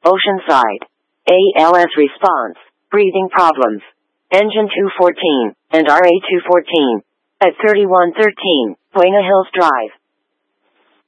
Oceanside. ALS response, breathing problems. Engine 214, and RA 214. At 3113, Buena Hills Drive.